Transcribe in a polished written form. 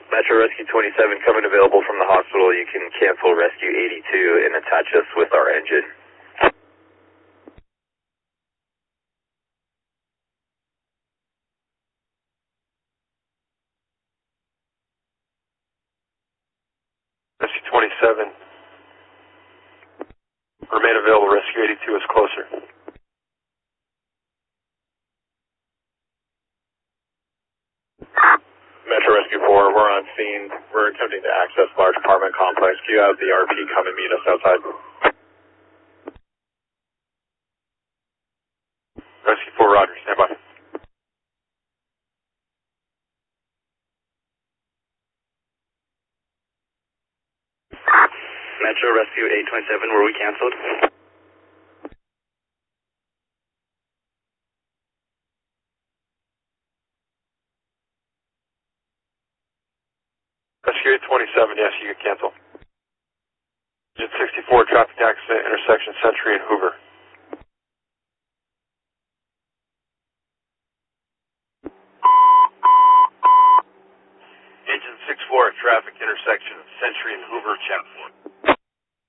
Metro Rescue 27 coming available from the hospital. You can cancel Rescue 82 and attach us with our engine. Rescue 27. Remain available. Rescue 82 is closer. Metro Rescue 4, we're on scene. We're attempting to access large apartment complex. Do you have the RP come and meet us outside? Rescue 4, roger. Stand by. Metro Rescue 827, were we canceled? Rescue 827, yes, you can cancel. Engine 64, traffic accident, intersection Century and Hoover. Engine 64, traffic intersection Century and Hoover, channel 4.